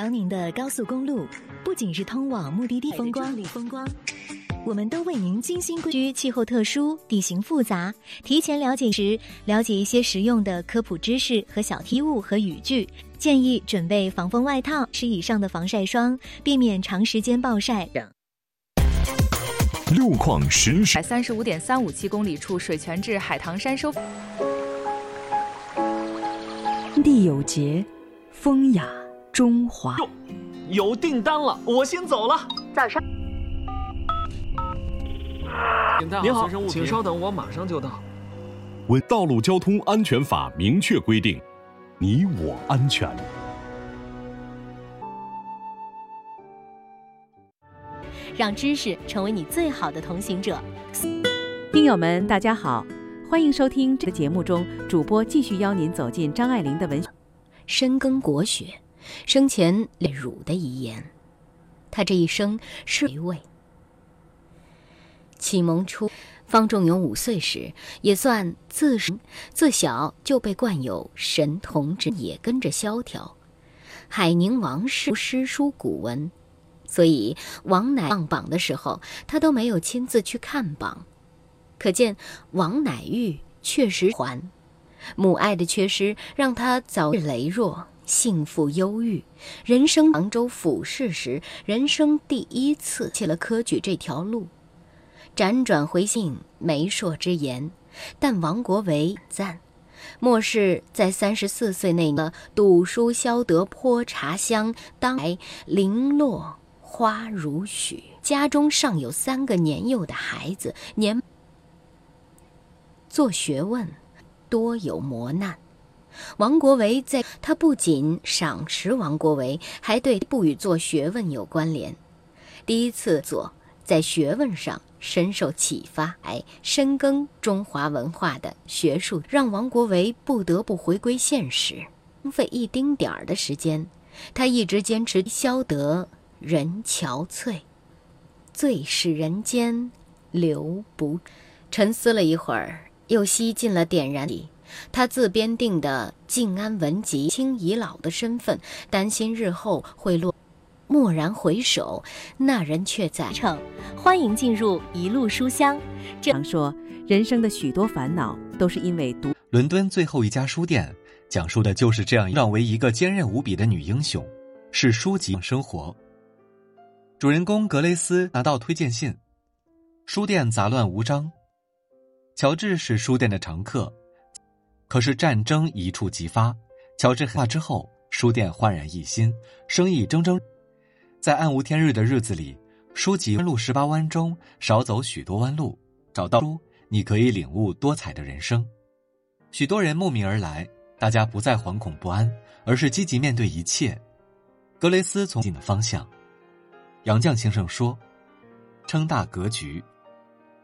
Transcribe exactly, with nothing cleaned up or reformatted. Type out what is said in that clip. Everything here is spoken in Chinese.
辽宁的高速公路不仅是通往目的地风光，风光，我们都为您精心规划。气候特殊，地形复杂，提前了解时，了解一些实用的科普知识和小衣物和语句。建议准备防风外套、十以上的防晒霜，避免长时间暴晒。 路况实时。 三十五点三五七公里处水泉至海棠山收。 地有节，风雅中华。 哟，有订单了，我先走了。 早上。 您好，请稍等，我马上就到。 为道路交通安全法明确规定，你我安全。 让知识成为你最好的同行者。 听友们，大家好，欢迎收听这个节目中，主播继续邀您走进张爱玲的文。 深耕国学，生前列汝的遗言。他这一生是一位。启蒙初，方仲永五岁时，也算自自小就被冠有神童之，也跟着萧条。海宁王氏诗书古文。所以王乃上榜的时候，他都没有亲自去看榜，可见王乃玉确实还。母爱的缺失让他早日羸弱，幸福忧郁。人生杭州府试时，人生第一次起了科举这条路，辗转回信媒妁之言，但王国维赞。末世在三十四岁那年，赌书消得坡茶香，当来零落花如许，家中尚有三个年幼的孩子，年做学问多有磨难。王国维在他不仅赏识王国维，还对不与做学问有关联。第一次做在学问上深受启发，哎，深耕中华文化的学术，让王国维不得不回归现实，浪费一丁点儿的时间，他一直坚持消得人憔悴，最是人间留不。沉思了一会儿，又吸进了点燃里。他自编定的晋安文集，清遗老的身份，担心日后会落。蓦然回首，那人却在。欢迎进入一路书香。 常说，人生的许多烦恼都是因为读。 伦敦最后一家书店，讲述的就是这样让为一个坚韧无比的女英雄，是书籍生活。主人公格雷斯拿到推荐信，书店杂乱无章。乔治是书店的常客，可是战争一触即发，乔治害怕之后，书店焕然一新，生意蒸蒸。在暗无天日的日子里，书籍弯路十八弯中少走许多弯路，找到书，你可以领悟多彩的人生。许多人慕名而来，大家不再惶恐不安，而是积极面对一切。格雷斯从进的方向。杨绛先生说，称大格局，